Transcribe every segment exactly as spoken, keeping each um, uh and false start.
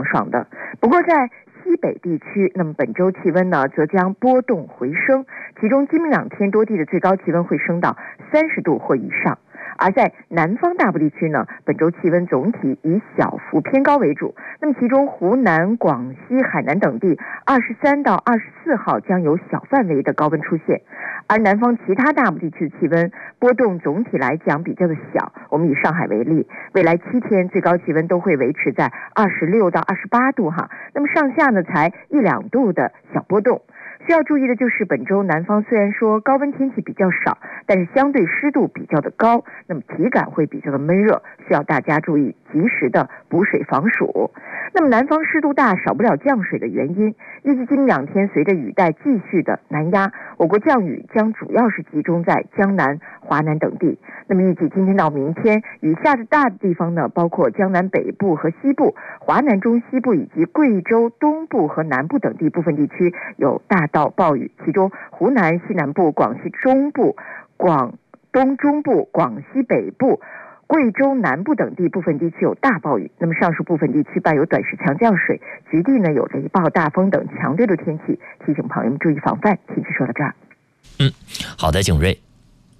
爽的。不过在西北地区，那么本周气温呢则将波动回升，其中今明两天多地的最高气温会升到三十度或以上。而在南方大部地区呢，本周气温总体以小幅偏高为主。那么其中湖南、广西、海南等地二十三到二十四号将有小范围的高温出现，而南方其他大部地区的气温波动总体来讲比较的小。我们以上海为例，未来七天最高气温都会维持在二十六到二十八度哈，那么上下呢才一两度的小波动。需要注意的就是本周南方虽然说高温天气比较少，但是相对湿度比较的高，那么体感会比较的闷热，需要大家注意及时的补水防暑。那么南方湿度大少不了降水的原因，预计今两天随着雨带继续的南压，我国降雨将主要是集中在江南、华南等地。那么预计今天到明天雨下的大的地方呢，包括江南北部和西部、华南中西部以及贵州东部和南部等地部分地区有大到暴雨，其中湖南西南部、广西中部、广东中部、广西北部、贵州南部等地部分地区有大暴雨，那么上述部分地区伴有短时强降水，局地呢有雷暴、大风等强烈的天气，提醒朋友们注意防范。天气说到这儿。 嗯，好的，景睿。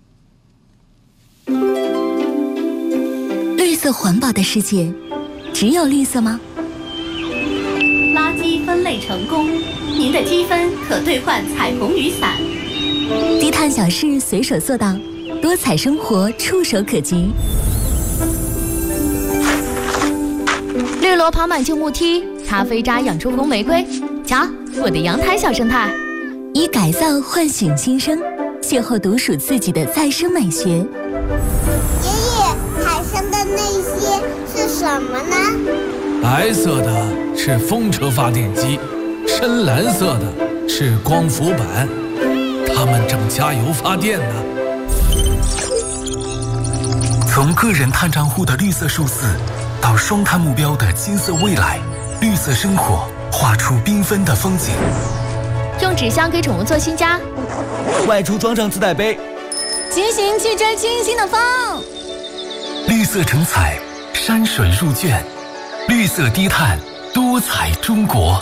绿色环保的世界，只有绿色吗？ 垃圾分类成功，您的积分可兑换彩虹雨伞。 低碳小事随手做到，多彩生活触手可及。 绿萝爬满旧木梯，咖啡渣养出红玫瑰。瞧，我的阳台小生态。 以改造唤醒新生，邂逅独属自己的再生美学。爷爷，海上的那些是什么呢？ 白色的是风车发电机，深蓝色的是光伏板，它们正加油发电呢。 从个人碳账户的绿色数字，到双碳目标的金色未来，绿色生活画出缤纷的风景。 用纸箱给宠物做新家， 外出装上自带杯， 骑行去追清新的风。 绿色成彩，山水入卷，绿色低碳，多彩中国。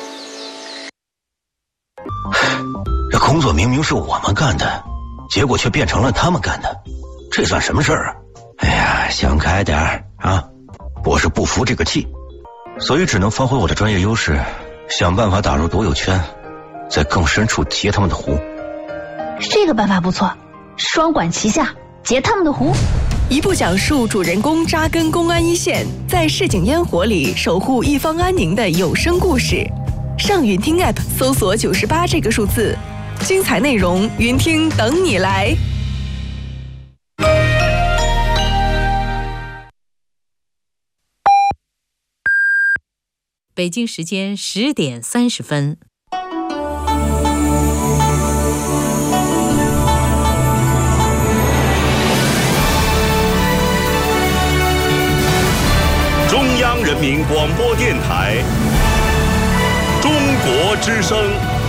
这工作明明是我们干的，结果却变成了他们干的，这算什么事儿啊？哎呀，想开点儿啊！我是不服这个气，所以只能发挥我的专业优势，想办法打入独有圈，在更深处截他们的湖。 这个办法不错，双管齐下，截他们的湖。 一部讲述主人公扎根公安一线，在市井烟火里守护一方安宁的有声故事。上云听 App 搜索九十八这个数字，精彩内容云听等你来。 北京时间十点三十分。 中央人民广播电台中国之声。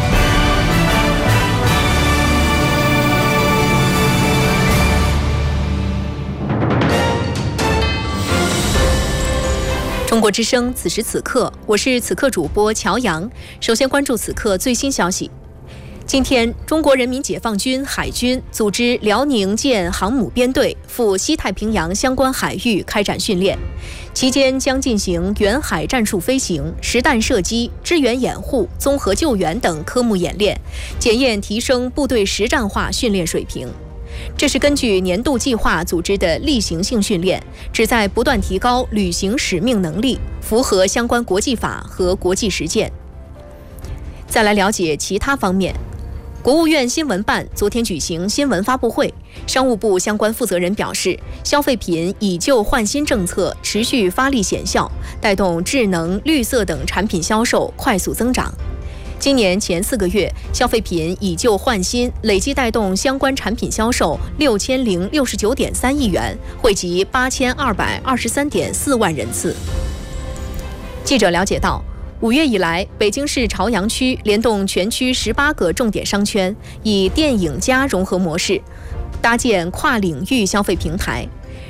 中国之声，此时此刻，我是此刻主播乔阳。首先关注此刻最新消息。今天，中国人民解放军海军组织辽宁舰航母编队赴西太平洋相关海域开展训练，期间将进行远海战术飞行、实弹射击、支援掩护、综合救援等科目演练，检验提升部队实战化训练水平。这是根据年度计划组织的例行性训练，旨在不断提高履行使命能力，符合相关国际法和国际实践。再来了解其他方面。国务院新闻办昨天举行新闻发布会，商务部相关负责人表示，消费品以旧换新政策持续发力显效，带动智能、绿色等产品销售快速增长。今年前四个月，消费品以旧换新累计带动相关产品销售六千零六十九点三亿元，惠及八千二百二十三点四万人次。记者了解到，五月以来，北京市朝阳区联动全区十八个重点商圈，以电影加融合模式，搭建跨领域消费平台。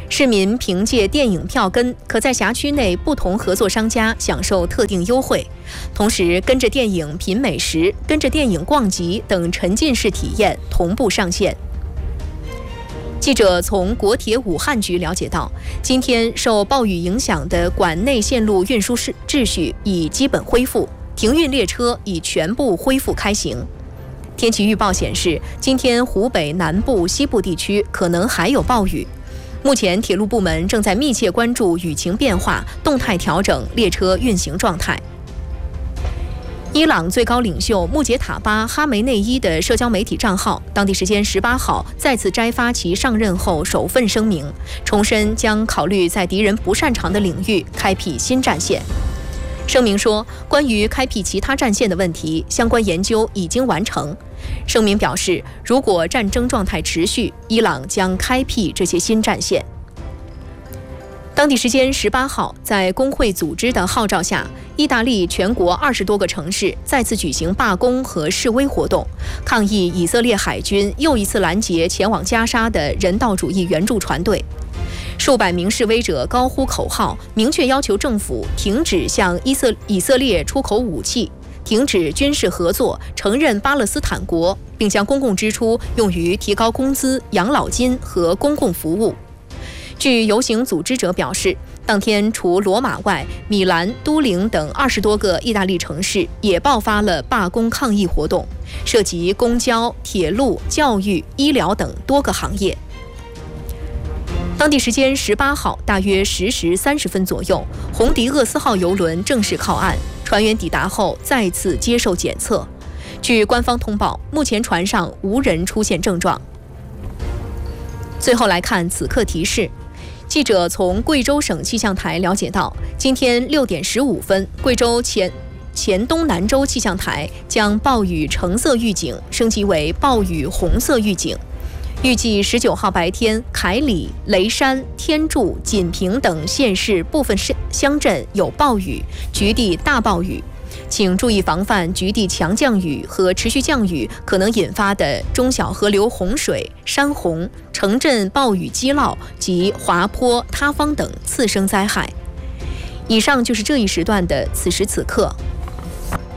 市民凭借电影票根，可在辖区内不同合作商家享受特定优惠，同时跟着电影品美食、跟着电影逛集等沉浸式体验同步上线。记者从国铁武汉局了解到，今天受暴雨影响的管内线路运输秩序已基本恢复，停运列车已全部恢复开行。天气预报显示，今天湖北南部、西部地区可能还有暴雨。目前，铁路部门正在密切关注雨情变化，动态调整列车运行状态。伊朗最高领袖穆杰塔巴·哈梅内伊的社交媒体账号，当地时间十八号再次摘发其上任后首份声明，重申将考虑在敌人不擅长的领域开辟新战线。声明说，关于开辟其他战线的问题，相关研究已经完成。声明表示，如果战争状态持续，伊朗将开辟这些新战线。当地时间十八号，在工会组织的号召下，意大利全国二十多个城市再次举行罢工和示威活动，抗议以色列海军又一次拦截前往加沙的人道主义援助船队。数百名示威者高呼口号，明确要求政府停止向以色以色列出口武器，停止军事合作，承认巴勒斯坦国，并将公共支出用于提高工资、养老金和公共服务。据游行组织者表示，当天除罗马外，米兰、都灵等二十多个意大利城市也爆发了罢工抗议活动，涉及公交、铁路、教育、医疗等多个行业。当地时间十八号大约十时三十分左右，红迪厄斯号邮轮正式靠岸，船员抵达后再次接受检测。据官方通报，目前船上无人出现症状。最后来看此刻提示。记者从贵州省气象台了解到，今天六点十五分，贵州黔黔东南州气象台将暴雨橙色预警升级为暴雨红色预警。预计十九号白天，凯里、雷山、天柱、锦屏等县市部分乡镇有暴雨，局地大暴雨，请注意防范局地强降雨和持续降雨可能引发的中小河流洪水、山洪、城镇暴雨积涝及滑坡、塌方等次生灾害。以上就是这一时段的此时此刻。